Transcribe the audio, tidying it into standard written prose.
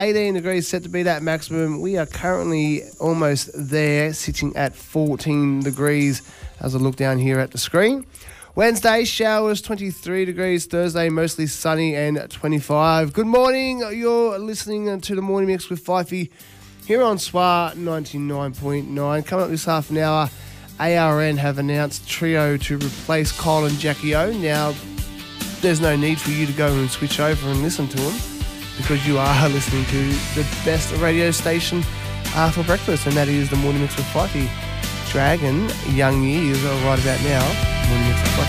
18 degrees set to be that maximum. We are currently almost there, sitting at 14 degrees as I look down here at the screen. Wednesday, showers, 23 degrees. Thursday, mostly sunny and 25. Good morning. You're listening to the Morning Mix with Fifey here on SWA 99.9. Coming up this half an hour, ARN have announced Trio to replace Kyle and Jackie O. Now, there's no need for you to go and switch over and listen to them, because you are listening to the best radio station for breakfast, and that is the Morning Mix with Fifey. Dragon, Young Years, right about now. Morning Mix with Fifey.